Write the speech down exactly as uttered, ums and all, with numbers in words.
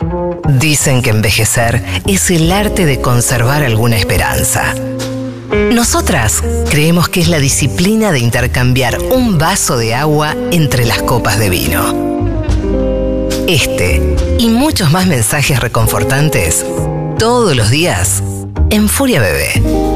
Dicen que envejecer es el arte de conservar alguna esperanza. Nosotras creemos que es la disciplina de intercambiar un vaso de agua entre las copas de vino. Este y muchos más mensajes reconfortantes todos los días en Furia Bebé.